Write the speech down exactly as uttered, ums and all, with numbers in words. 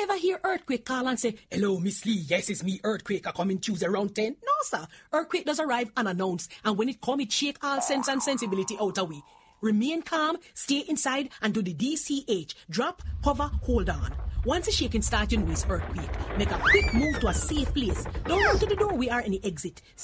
ever hear Earthquake call and say, hello, Miss Lee, yes, it's me, Earthquake, I come in Tuesday around ten? No, sir. Earthquake does arrive unannounced, and when it come, it shake all sense and sensibility out of we. Remain calm, stay inside, and do the D C H. Drop, hover, hold on. Once the shaking starts, you know it's earthquake. Make a quick move to a safe place. Don't run to the door, we are in the exit.